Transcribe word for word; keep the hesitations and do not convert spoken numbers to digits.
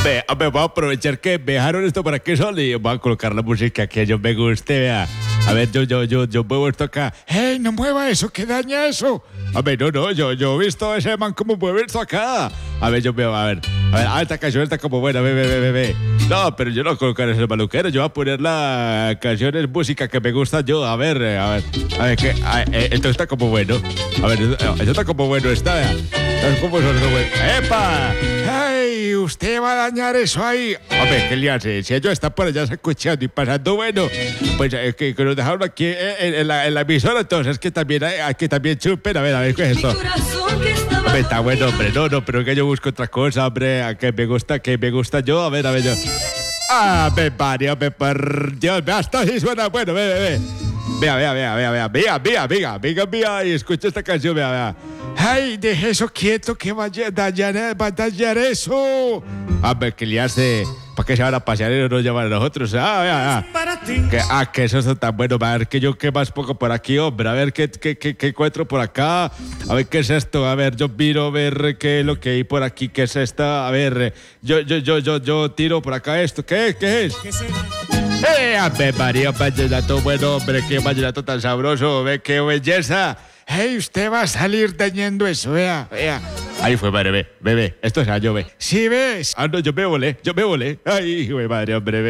Hombre, hombre, voy a aprovechar que me dejaron esto para que solo y voy a colocar la música que a yo me guste, vea. A ver, yo, yo, yo, yo muevo esto acá. ¡Hey, no mueva eso, que daña eso! A ver, no, no, yo, yo he visto a ese man como mueve esto acá. A ver, yo veo, a ver, a ver, ah, esta canción está como buena, ve, ve, ve, ve, ve. No, pero yo no voy a colocar ese maluquero, yo voy a poner la canciones, música que me gusta yo. A ver, eh, a ver, a ver, que, a, eh, esto está como bueno. A ver, esto, esto está como bueno, está, vea. Es como eso, eso, bueno. ¡Epa! ¡Ay! Usted va a dañar eso ahí. Hombre, ¿qué le hace? Si ellos están por allá escuchando y pasando bueno, pues eh, que, que nos dejaron aquí eh, en, en, la, en la emisora, entonces que también hay, hay que también chupen. A ver, a ver, ¿qué es esto? Hombre, está bueno, hombre. No, no, pero que yo busco otra cosa, hombre. A que me gusta, que me gusta yo. A ver, a ver, yo. ¡Ah, me Mario, me por Dios! Hasta sí suena bueno, ve, ve, ve. Vea, vea, vea, vea, vea, vea, vea, vea, vea, vea, y escucha esta canción, vea, vea. ¡Ay, deje eso quieto, que vaya a dañar, va a dañar eso! A ver, ¿qué le hace? ¿Para qué se van a pasear y no nos llaman a nosotros? Ah, vea, vea. Que, ah, que eso es tan bueno. A ver, que yo qué más poco por aquí, hombre. A ver, ¿qué, qué, qué, qué encuentro por acá? A ver, ¿qué es esto? A ver, yo miro a ver qué es lo que hay por aquí. ¿Qué es esta? A ver, yo, yo, yo, yo, yo tiro por acá esto. ¿Qué es? ¿Qué es? ¡Eh, Ave María, vallenato bueno, hombre! ¡Qué vallenato tan sabroso! ¡Ve qué belleza! ¡Hey, usted va a salir dañando eso! Vea, vea. Ahí fue, madre, ve, ve, ve. Esto es yo, ve. ¿Sí ves? Ah, no, yo me volé, yo me volé. ¡Ay, hijo de madre, hombre, ve!